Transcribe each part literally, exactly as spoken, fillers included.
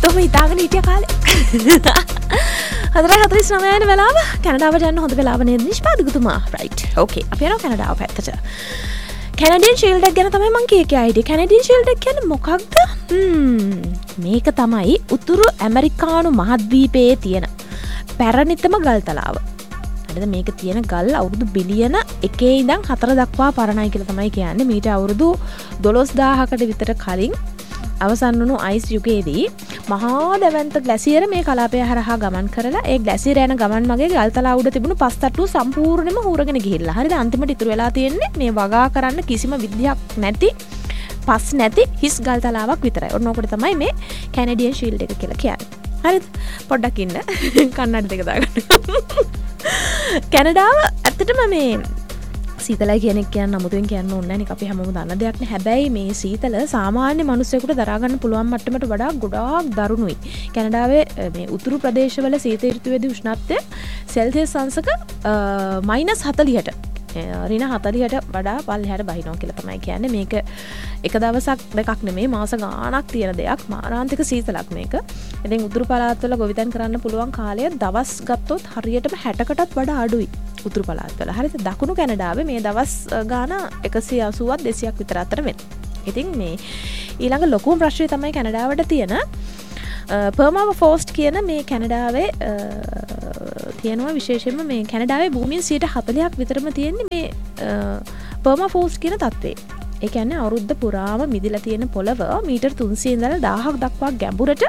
ඔහම හිතාගෙන හිටිය කාලේ. හතරයි හතලිස් නවය වෙන වෙලාව කැනඩාවට යන්න හොඳ වෙලාව නේද නිෂ්පාදකතුමා? රයිට්. ඕකේ. අපි යනවා කැනඩාව පැත්තට. කැනඩියන් ෂීල්ඩ් එක ගැන තමයි මම කිය කිය හිටියේ. කැනඩියන් ෂීල්ඩ් එක කියන්නේ මොකක්ද? හ්ම් මේක තමයි උතුරු ඇමරිකානු මහද්වීපයේ තියෙන පැරණිතම ගල් තලාව. හරිද? මේක තියෙන ගල් අවුරුදු බිලියන එකේ ඉඳන් හතර දක්වා පරණයි කියලා තමයි කියන්නේ. මීට අවුරුදු දොළොස් දාහකට විතර කලින් අවසන් වුණු අයිස් යුගයේදී මහා දැවැන්ත ග්ලැසියර මේ කලාපය හරහා ගමන් කරලා ඒ ග්ලැසියර යන ගමන් මගේ ගල් තලාව උඩ තිබුණු පස් තට්ටුව සම්පූර්ණයෙන්ම හූරගෙන ගිහිල්ලා. හරිද? අන්තිමට ඉතුරු වෙලා තියෙන්නේ මේ වගා කරන්න කිසිම විදියක් නැති පස් නැති හිස් ගල් තලාවක් විතරයි. ඔන්න ඕකට තමයි මේ කැනඩියන් ෂීල්ඩ් එක කියලා කියන්නේ. හරිද? පොඩ්ඩක් ඉන්න. කන්නඩ දෙක දාගන්න. කැනඩාව ඇත්තටම මේ සීතලයි කියන එක කියන්න අමුතුවෙන් කියන්න ඕනේ නැහැ නේ. අපි හැමෝම දන්න දෙයක් නේ. හැබැයි මේ සීතල සාමාන්‍ය මිනිස්සුෙකුට දරා ගන්න පුළුවන් මට්ටමට වඩා ගොඩාක් දරුණුයි. කැනඩාවේ මේ උතුරු ප්‍රදේශවල සීත ඍතුවේදී උෂ්ණත්වය සෙල්සියස් අංශක මයිනස් හතලිහට ඍණ හතලිහට වඩා පල්ලෙහාට බහිනවා කියලා තමයි කියන්නේ. මේක එක දවසක් දෙකක් නෙමෙයි මාස ගාණක් තියෙන දෙයක්. මාරාන්තික සීතලක් මේක. ඉතින් උතුරු පළාත්වල ගොවිතැන් කරන්න පුළුවන් කාලය දවස් ගත්තොත් හරියටම හැටකටත් වඩා අඩුයි. උතුරු පළාත්වල. හරිද? දකුණු කැනඩාවේ මේ දවස් ගාන එකසිය අසූවක් දෙසියක් විතර අතර වෙනවා. ඉතින් මේ ඊළඟ ලොකුම ප්‍රශ්නේ තමයි කැනඩාවට තියෙන පර්මාෆ්‍රෝස්ට් කියන මේ කැනඩාවේ තියෙනවා විශේෂයෙන්ම මේ කැනඩාවේ භූමියේ සියයට හතලිහක් විතරම තියෙන්නේ මේ පර්මාෆ්‍රෝස්ට් කියන තත්ත්වේ. ඒ කියන්නේ අවුරුද්ද පුරාම මිදිලා තියෙන පොළව මීටර් තුන්සිය ඉඳලා දාහක් දක්වා ගැඹුරට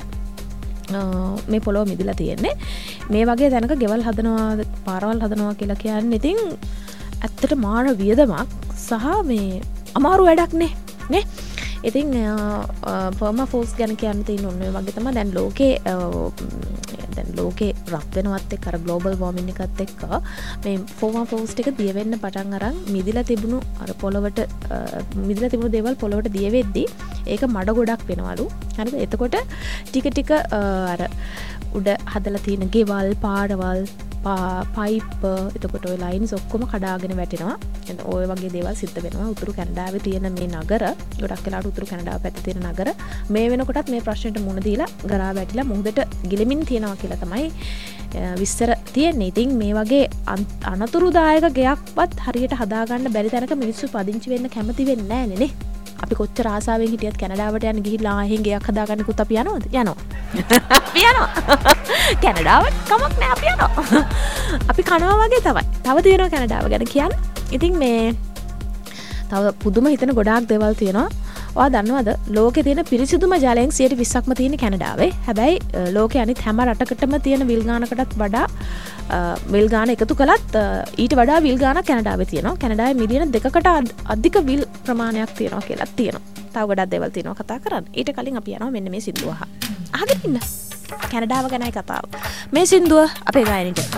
මේ පොළොව මිදිලා තියෙන්නේ. මේ වගේ තැනක ගෙවල් හදනවා පාරවල් හදනවා කියලා කියන්නේ ඉතින් ඇත්තට මාර වියදමක් සහ මේ අමාරු වැඩක් නේ නේ. ඉතින් පර්මාෆ්‍රෝස්ට් ගැන කියන්න තියෙන ඔන්න ඔය වගේ තමයි දැන් ලෝකේ දැන් ලෝකේ රත් වෙනවත් එක්ක අර ග්ලෝබල් වෝමින් එකත් එක්ක මේ පර්මාෆ්‍රෝස්ට් එක දිය වෙන්න පටන් අරන් මිදිලා තිබුණු අර පොළවට මිදිලා තිබුණු දේවල් පොළවට දිය වෙද්දී ඒක මඩ ගොඩක් වෙනවලු. හරිද? එතකොට ටික ටික අර උඩ හදලා තියෙන ගෙවල් පාරවල් පයිප් එතකොට ඔය ලයින්ස් ඔක්කොම කඩාගෙන වැටෙනවා. ඔය වගේ දේවල් සිද්ධ වෙනවා. උතුරු කැනඩාවේ තියෙන මේ නගර ගොඩක් වෙලාවට උතුරු කැනඩාව පැත්තේ තියෙන නගර මේ වෙනකොටත් මේ ප්‍රශ්නෙට මුහුණ දීලා ගරා වැටිලා මුහුදට ගිලමින් තියෙනවා කියලා තමයි විස්තර තියෙන්නේ. ඉතින් මේ වගේ අනතුරුදායක ගයක්වත් හරියට හදාගන්න බැරි තැනක මිනිස්සු පදිංචි වෙන්න කැමති වෙන්නේ නැහැ නේ. අපි කොච්චර ආසාවෙන් හිටියත් කැනඩාවට යන්න ගිහිල්ලා ආයෙත් ගයක් හදාගන්නකුත් අපි යනවද? යනවා. අපි යනවා. කැනඩාවට කමක් නැහැ අපි යනවා. අපි කනවා වගේ තමයි. තව තියෙනවා කැනඩාව ගැන කියන්න. ඉතින් මේ තව පුදුම හිතන ගොඩාක් දේවල් තියෙනවා. ඔයා දන්නවද ලෝකේ තියෙන පිරිසිදුම ජලයෙන් සියයට විස්සක්ම තියෙන කැනඩාවේ. හැබැයි ලෝකේ අනිත් හැම රටකටම තියෙන විල් ගානකටත් වඩා විල් ගාන එකතු කළත් ඊට වඩා විල් ගානක් කැනඩාවේ තියෙනවා. කැනඩාවේ මිලියන දෙකකට අධික විල් ප්‍රමාණයක් තියෙනවා කියලා තියෙනවා. තව ගොඩක් දේවල් තියෙනවා කතා කරන්න. ඊට කලින් අපි යනවා මෙන්න මේ සින්දුව අහන්න. අහගෙන ඉන්න. කැනඩාව ගැනයි කතාව. මේ සින්දුව අපේ ගායනික